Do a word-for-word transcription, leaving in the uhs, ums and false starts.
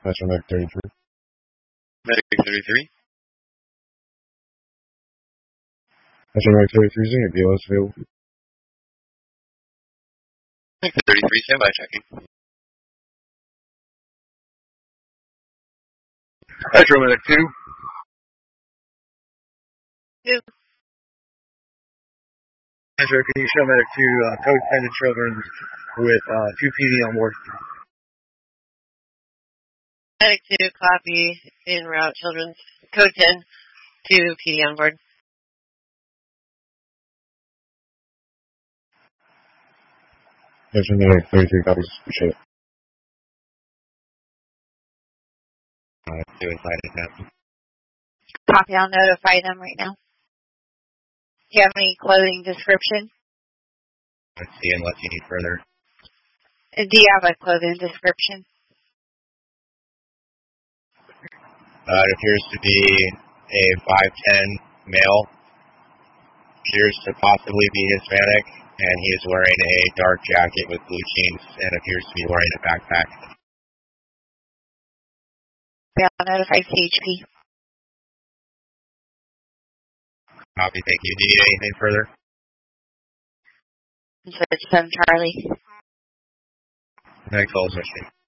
Metro Medic thirty-three. Medic thirty-three. Metro Medic thirty-three, is your B O S available? Medic thirty-three, standby checking. Metro Medic two. Two. Metro, can you show Medic two, uh, code ten to children with, uh, two P D on board? Medic two, copy, en route, children's, code ten, two P D on board. Metro Medic thirty-three, copies, appreciate it. Uh, suicide attempt. Copy, I'll notify them right now. Do you have any clothing description? Let's see unless you need further. Do you have a clothing description? Uh, it appears to be a five ten male. Appears to possibly be Hispanic, and he is wearing a dark jacket with blue jeans and appears to be wearing a backpack. I'll notify C H P. Copy, thank you. Do you need anything further? Search seven Charlie. Next call is mission.